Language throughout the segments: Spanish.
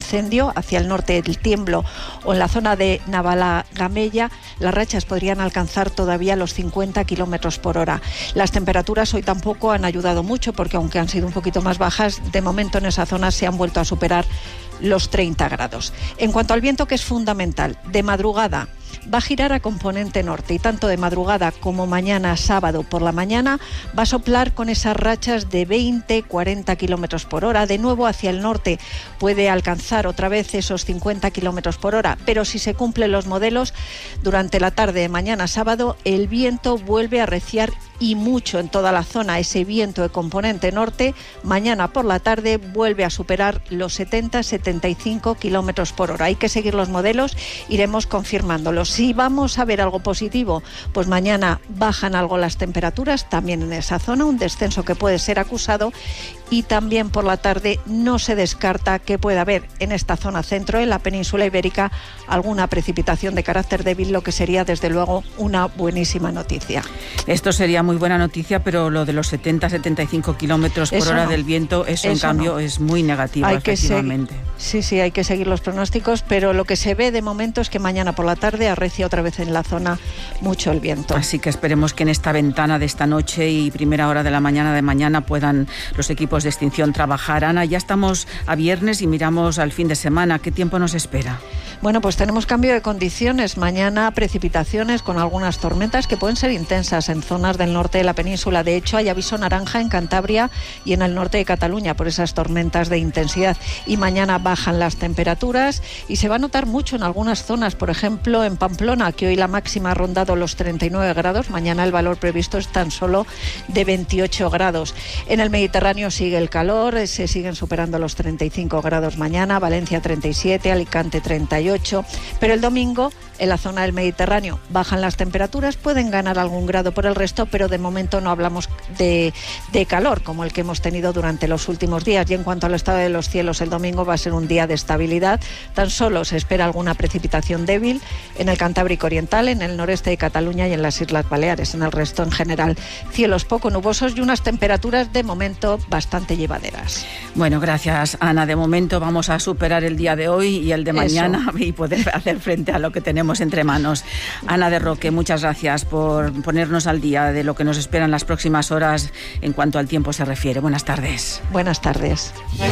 incendio, hacia el norte del Tiemblo o en la zona de Navalagamella, las rachas podrían alcanzar todavía los 50 kilómetros por hora. Las temperaturas hoy tampoco han ayudado mucho porque aunque han sido un poquito más bajas, de momento en esa zona se han vuelto a superar los 30 grados. En cuanto al viento, que es fundamental, de madrugada va a girar a componente norte y tanto de madrugada como mañana sábado por la mañana va a soplar con esas rachas de 20-40 kilómetros por hora. De nuevo hacia el norte puede alcanzar otra vez esos 50 kilómetros por hora, pero si se cumplen los modelos, durante la tarde de mañana sábado el viento vuelve a arreciar y mucho en toda la zona. Ese viento de componente norte mañana por la tarde vuelve a superar los 70-75 kilómetros por hora. Hay que seguir los modelos, iremos confirmándolos. Si vamos a ver algo positivo, pues mañana bajan algo las temperaturas, también en esa zona, un descenso que puede ser acusado, y también por la tarde no se descarta que pueda haber en esta zona centro, en la península ibérica, alguna precipitación de carácter débil, lo que sería desde luego una buenísima noticia. Esto sería muy buena noticia, pero lo de los 70-75 kilómetros por hora del viento, eso en cambio es muy negativo, efectivamente. Sí, hay que seguir los pronósticos, pero lo que se ve de momento es que mañana por la tarde arrecia otra vez en la zona mucho el viento. Así que esperemos que en esta ventana de esta noche y primera hora de la mañana de mañana puedan los equipos de extinción trabajar. Ana, ya estamos a viernes y miramos al fin de semana. ¿Qué tiempo nos espera? Bueno, pues tenemos cambio de condiciones. Mañana precipitaciones con algunas tormentas que pueden ser intensas en zonas del norte de la península. De hecho, hay aviso naranja en Cantabria y en el norte de Cataluña por esas tormentas de intensidad. Y mañana bajan las temperaturas y se va a notar mucho en algunas zonas. Por ejemplo, en Pamplona, que hoy la máxima ha rondado los 39 grados. Mañana el valor previsto es tan solo de 28 grados. En el Mediterráneo sigue el calor, se siguen superando los 35 grados mañana. Valencia 37, Alicante 38. Pero el domingo, en la zona del Mediterráneo, bajan las temperaturas, pueden ganar algún grado por el resto, pero de momento no hablamos de calor como el que hemos tenido durante los últimos días. Y en cuanto al estado de los cielos, el domingo va a ser un día de estabilidad. Tan solo se espera alguna precipitación débil en el Cantábrico Oriental, en el noreste de Cataluña y en las Islas Baleares. En el resto, en general, cielos poco nubosos y unas temperaturas de momento bastante llevaderas. Bueno, gracias, Ana. De momento vamos a superar el día de hoy y el de mañana y poder hacer frente a lo que tenemos entre manos. Ana de Roque, muchas gracias por ponernos al día de lo que nos espera en las próximas horas en cuanto al tiempo se refiere. Buenas tardes. Buenas tardes.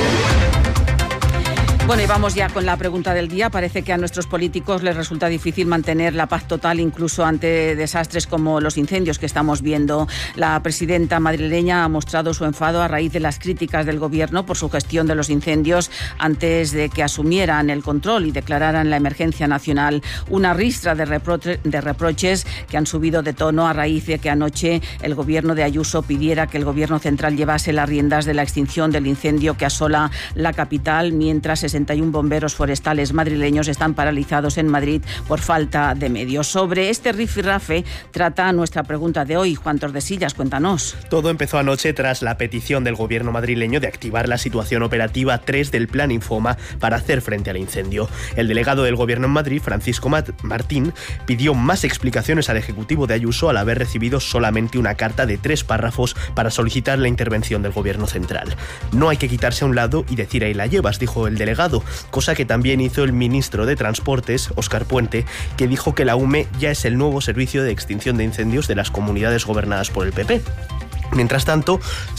Bueno, y vamos ya con la pregunta del día. Parece que a nuestros políticos les resulta difícil mantener la paz total incluso ante desastres como los incendios que estamos viendo. La presidenta madrileña ha mostrado su enfado a raíz de las críticas del gobierno por su gestión de los incendios antes de que asumieran el control y declararan la emergencia nacional. Una ristra de reproches que han subido de tono a raíz de que anoche el gobierno de Ayuso pidiera que el gobierno central llevase las riendas de la extinción del incendio que asola la capital, mientras 61 bomberos forestales madrileños están paralizados en Madrid por falta de medios. Sobre este rifirrafe trata nuestra pregunta de hoy. Juan Tordesillas, cuéntanos. Todo empezó anoche tras la petición del gobierno madrileño de activar la situación operativa 3 del Plan Infoma para hacer frente al incendio. El delegado del gobierno en Madrid, Francisco Martín, pidió más explicaciones al ejecutivo de Ayuso al haber recibido solamente una carta de 3 párrafos para solicitar la intervención del gobierno central. No hay que quitarse a un lado y decir ahí la llevas, dijo el delegado, cosa que también hizo el ministro de Transportes, Óscar Puente, que dijo que la UME ya es el nuevo servicio de extinción de incendios de las comunidades gobernadas por el PP. Mientras tanto,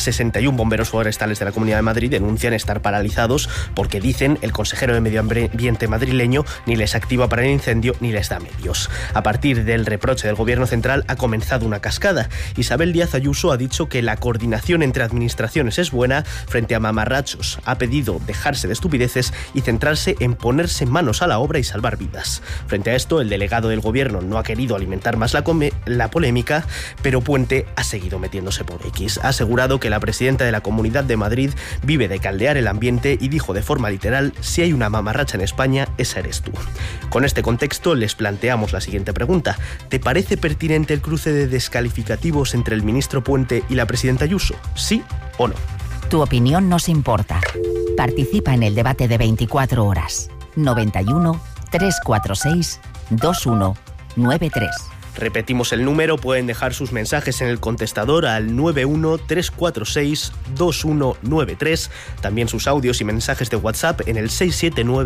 61 bomberos forestales de la Comunidad de Madrid denuncian estar paralizados porque, dicen, el consejero de Medio Ambiente madrileño ni les activa para el incendio ni les da medios. A partir del reproche del gobierno central ha comenzado una cascada. Isabel Díaz Ayuso ha dicho que la coordinación entre administraciones es buena frente a mamarrachos. Ha pedido dejarse de estupideces y centrarse en ponerse manos a la obra y salvar vidas. Frente a esto, el delegado del gobierno no ha querido alimentar más la polémica, pero Puente ha seguido metiéndose por X. Ha asegurado que la presidenta de la Comunidad de Madrid vive de caldear el ambiente y dijo de forma literal: si hay una mamarracha en España, esa eres tú. Con este contexto les planteamos la siguiente pregunta. ¿Te parece pertinente el cruce de descalificativos entre el ministro Puente y la presidenta Ayuso? ¿Sí o no? Tu opinión nos importa. Participa en el debate de 24 horas. 91 346 2193. Repetimos el número, pueden dejar sus mensajes en el contestador al 91-346-2193, también sus audios y mensajes de WhatsApp en el 679